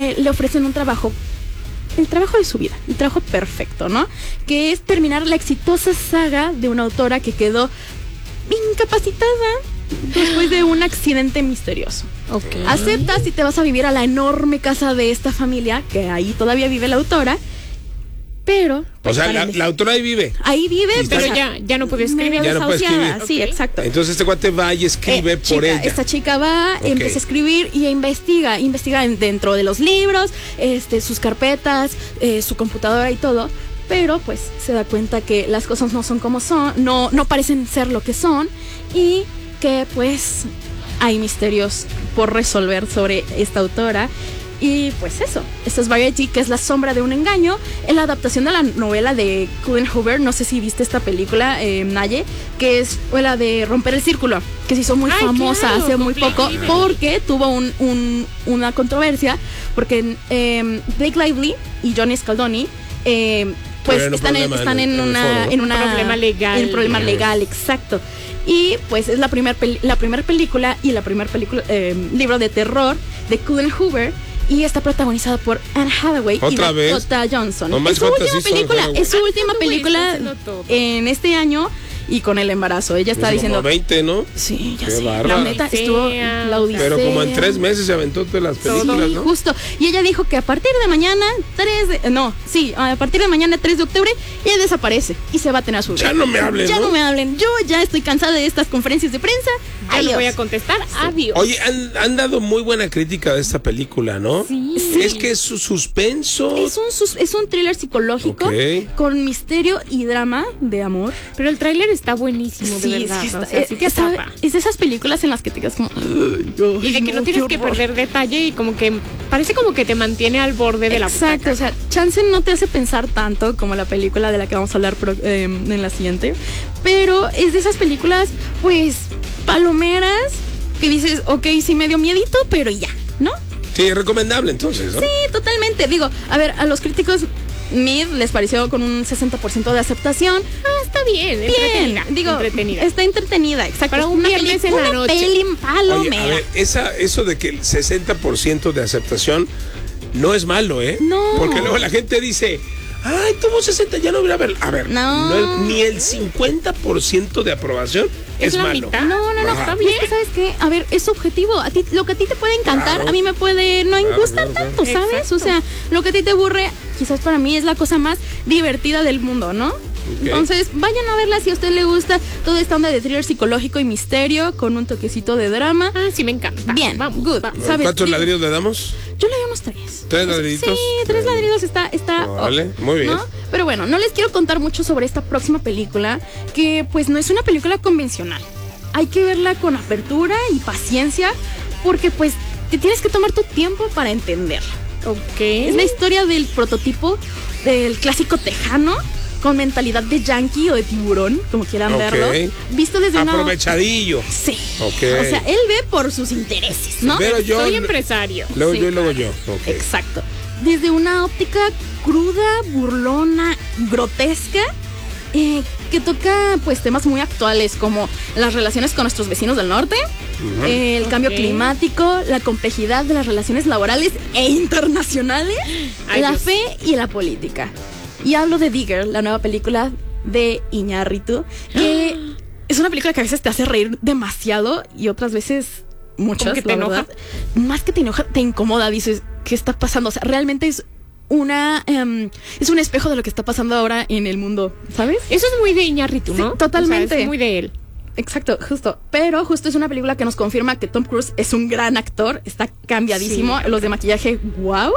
le ofrecen un trabajo, el trabajo de su vida, el trabajo perfecto, ¿no? Que es terminar la exitosa saga de una autora que quedó incapacitada después de un accidente misterioso. Okay. Aceptas y te vas a vivir a la enorme casa de esta familia, que ahí todavía vive la autora, pero... O sea, la autora ahí vive. Ahí vive, pero ya no puede escribir. Ya no puede escribir. Sí, exacto. Entonces este cuate va y escribe por ella. Esta chica va, empieza a escribir y investiga dentro de los libros, sus carpetas, su computadora y todo, pero pues se da cuenta que las cosas no son como son, no parecen ser lo que son, y que pues hay misterios por resolver sobre esta autora. Y pues eso, esto es Variety, que es La sombra de un engaño, en la adaptación de la novela de Colin Hoover. No sé si viste esta película, Naye, que es la de Romper el Círculo, que se hizo muy famosa hace muy poco, porque tuvo una controversia, porque Blake Lively y Johnny Scaldoni pues están en un problema legal. En problema legal, exacto. Y pues es la primera película y libro de terror de Colin Hoover, y está protagonizada por Anne Hathaway y Dakota Johnson. Es su última película en este año, y con el embarazo. Ella está diciendo... 20, ¿no? Sí, ya sé. La neta estuvo la Odisea. Pero como en 3 meses se aventó todas las películas, ¿no? Justo. Y ella dijo que a partir de mañana, a partir de mañana 3 de octubre, ella desaparece y se va a tener a su... Ya no me hablen, no me hablen. Yo ya estoy cansada de estas conferencias de prensa. Ya no voy a contestar. Adiós. Oye, han dado muy buena crítica de esta película, ¿no? Sí. Es que es su suspenso. Es un thriller psicológico con misterio y drama de amor. Pero el tráiler está buenísimo, de verdad. Es de esas películas en las que te quedas como... y de que no tienes que perder detalle, y como que parece como que te mantiene al borde de la butaca. Exacto, o sea, chance no te hace pensar tanto como la película de la que vamos a hablar en la siguiente, pero es de esas películas, pues, palomeras, que dices, ok, sí me dio miedito, pero ya, ¿no? Sí, recomendable entonces, ¿no? Sí, totalmente. Digo, a ver, a los críticos Mid les pareció con un 60% de aceptación. Está bien, entretenida. Está entretenida, exacto. Para un viernes en la noche. Palomera. Oye, a ver, eso de que el 60% de aceptación no es malo, ¿eh? No. Porque luego la gente dice, ay, tuvo 60, ya no voy a ver. A ver, ni el 50% de aprobación es malo. Mitad. No, está bien. Es que, ¿sabes qué? A ver, es subjetivo. Lo que a ti te puede encantar, a mí me puede no gustar tanto, ¿sabes? Exacto. O sea, lo que a ti te aburre, quizás para mí es la cosa más divertida del mundo, ¿no? Okay. Entonces, vayan a verla si a usted le gusta toda esta onda de thriller psicológico y misterio con un toquecito de drama. Sí, me encanta. Bien, good. ¿Sabes? ¿Cuántos ladrillos le damos? Yo le damos 3. ¿3 ladrillitos? Sí, 3 ladrillos está vale, muy bien. ¿no? Pero bueno, no les quiero contar mucho sobre esta próxima película, que pues no es una película convencional. Hay que verla con apertura y paciencia, porque pues te tienes que tomar tu tiempo para entenderla. Ok. Es la historia del prototipo del clásico tejano, con mentalidad de yankee o de tiburón, como quieran verlo, visto desde aprovechadillo. Sí. Okay. O sea, él ve por sus intereses, ¿no? Pero soy empresario. Luego yo. Okay. Exacto. Desde una óptica cruda, burlona, grotesca, que toca pues temas muy actuales como las relaciones con nuestros vecinos del norte, el cambio climático, la complejidad de las relaciones laborales e internacionales, la fe y la política. Y hablo de Digger, la nueva película de Iñárritu, que es una película que a veces te hace reír demasiado y otras veces muchas, que te enoja. Más que te enoja, te incomoda, dices, ¿qué está pasando? O sea, realmente es es un espejo de lo que está pasando ahora en el mundo, ¿sabes? Eso es muy de Iñárritu, ¿no? Sí, totalmente. O sea, es muy de él. Exacto, justo. Pero justo es una película que nos confirma que Tom Cruise es un gran actor, está cambiadísimo, los de maquillaje, wow.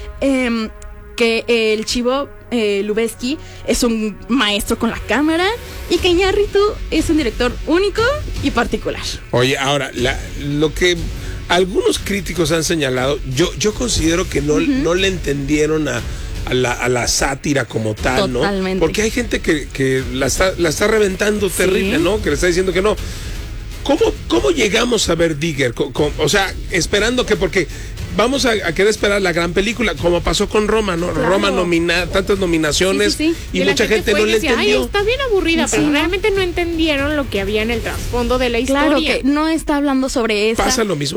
Que el chivo Lubezki es un maestro con la cámara, y que Iñárritu es un director único y particular. Oye, ahora, lo que algunos críticos han señalado, yo considero que no le entendieron a la sátira como tal, totalmente, ¿no? Porque hay gente que la está reventando terrible, ¿no? Que le está diciendo que no. ¿Cómo llegamos a ver Digger? O sea, esperando que, porque vamos a querer esperar la gran película, como pasó con Roma, ¿no? Claro. Roma tantas nominaciones, y mucha gente no le entendió. Ay, está bien aburrida, pero realmente no entendieron lo que había en el trasfondo de la historia. Claro que no está hablando sobre eso. ¿Pasa lo mismo?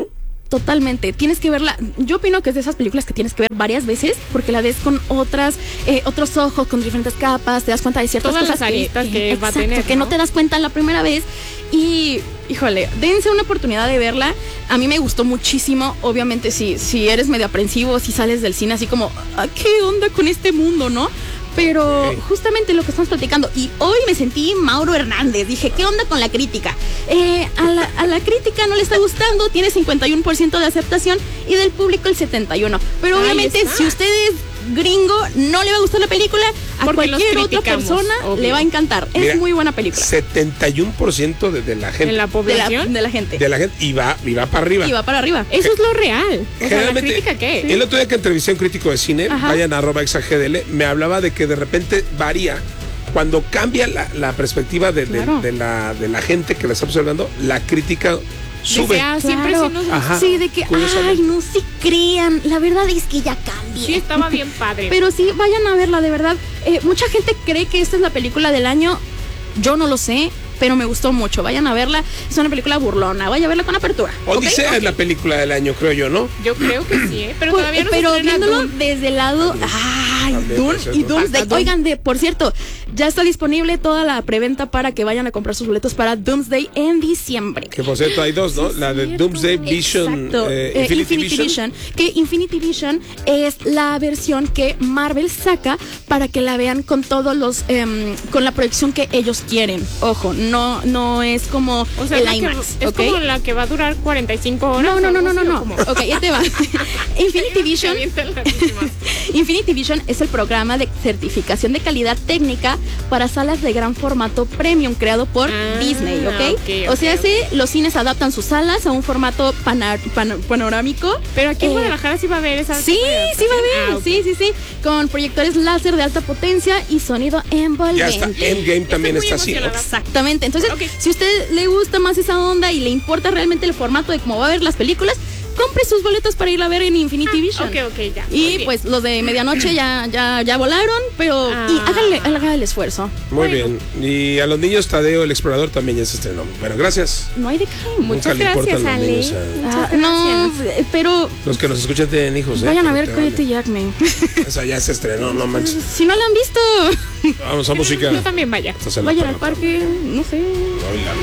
Totalmente, tienes que verla. Yo opino que es de esas películas que tienes que ver varias veces porque la ves con otros ojos, con diferentes capas, te das cuenta de ciertas todas cosas las aristas que va a tener, que no te das cuenta la primera vez. Y híjole, dense una oportunidad de verla. A mí me gustó muchísimo. Obviamente si eres medio aprensivo, si sales del cine así como, ¿qué onda con este mundo, no? Pero justamente lo que estamos platicando, y hoy me sentí Mauro Hernández, dije, ¿qué onda con la crítica? A la crítica no le está gustando, tiene 51% de aceptación y del público el 71%. Pero obviamente si usted es gringo, no le va a gustar la película, a porque cualquier otra persona le va a encantar. Mira, es muy buena película. 71% de la gente. ¿De la población? De la gente. De la gente, y va para arriba. Y va para arriba. Eso es lo real. O sea, ¿la crítica qué? El otro día que entrevisté a un crítico de cine, vayan a @exagdl, me hablaba de que de repente varía. Cuando cambia la perspectiva de la gente que la está observando, la crítica sube. Siempre sí, de que, ay, no se crean, la verdad es que ya cambié. Sí, estaba bien padre. Pero sí, vayan a verla, de verdad. Mucha gente cree que esta es la película del año. Yo no lo sé, pero me gustó mucho. Vayan a verla. Es una película burlona. Vaya a verla con apertura. Odisea es la película del año, creo yo, ¿no? Yo creo que sí, pero todavía no pero se estrena viéndolo Dune. desde el lado... ¡Ay, Dune y Doomsday! Oigan, por cierto, ya está disponible toda la preventa para que vayan a comprar sus boletos para Doomsday en diciembre. Que por cierto hay dos, ¿no? La de Doomsday Vision, Infinity Vision. Que Infinity Vision es la versión que Marvel saca para que la vean con todos los... con la proyección que ellos quieren. Ojo, no es como el IMAX. Es como la que va a durar 45 horas. No. Ok, ya te va. Infinity Vision es el programa de certificación de calidad técnica para salas de gran formato premium creado por Disney, ¿ok? O sea, los cines adaptan sus salas a un formato panorámico. Pero aquí en Guadalajara sí va a haber esa. Sí va a haber. Sí. Con proyectores láser de alta potencia y sonido envolvente. Ya está, Endgame también está así. Exactamente. Entonces, si a usted le gusta más esa onda y le importa realmente el formato de cómo va a ver las películas, compre sus boletos para ir a ver en Infinity Vision. Ok, ya. Y pues los de medianoche ya volaron, pero haga el esfuerzo. Muy bien. Y a los niños, Tadeo el Explorador también ya se estrenó. Bueno, gracias. No hay de qué. Muchas gracias, Ale. No, pero... Los que nos escuchan tienen hijos, vayan a ver Coyote y Jackman. Esa ya se estrenó, no manches. Si no la han visto. Vamos a música. Yo también vaya. Vayan al parque, no sé.